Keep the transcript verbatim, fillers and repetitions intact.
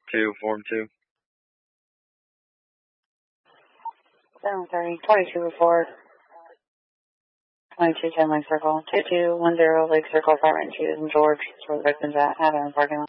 two, form two. seven thirty, twenty-two before. twenty-two ten Lake Circle. two two one zero Lake Circle, apartment two in George. That's where the victim's at. Have it in the parking lot.